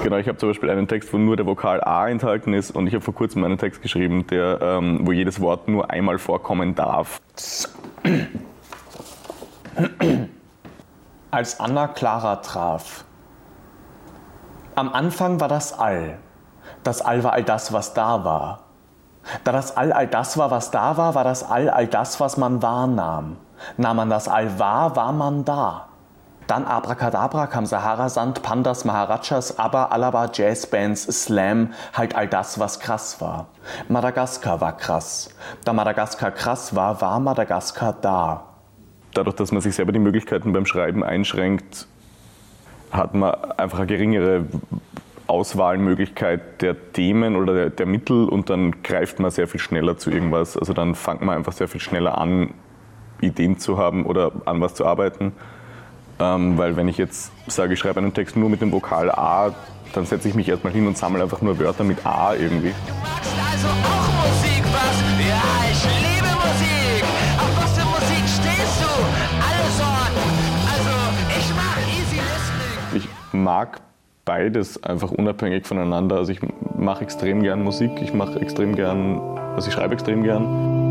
Genau, ich habe zum Beispiel einen Text, wo nur der Vokal A enthalten ist und ich habe vor kurzem einen Text geschrieben, wo jedes Wort nur einmal vorkommen darf. Als Anna Clara traf. Am Anfang war das All. Das All war all das, was da war. Da das all das war, was da war, war das all das, was man wahrnahm. Nahm man das All wahr, war man da. Dann Abracadabra kam Sahara-Sand, Pandas, Maharajas, ABBA, Alaba, Jazzbands, Slam, halt all das, was krass war. Madagaskar war krass. Da Madagaskar krass war, war Madagaskar da. Dadurch, dass man sich selber die Möglichkeiten beim Schreiben einschränkt, hat man einfach eine geringere Auswahlmöglichkeit der Themen oder der Mittel und dann greift man sehr viel schneller zu irgendwas. Also dann fängt man einfach sehr viel schneller an, Ideen zu haben oder an was zu arbeiten. Weil wenn ich jetzt sage, ich schreibe einen Text nur mit dem Vokal A, dann setze ich mich erstmal hin und sammle einfach nur Wörter mit A irgendwie. Du magst also auch Musik, was? Ja, ich liebe Musik. Auf was für Musik stehst du? Alle Sorten. Also, ich mag easy listening. Ich mag beides einfach unabhängig voneinander. Also ich mache extrem gern Musik, ich schreibe extrem gern.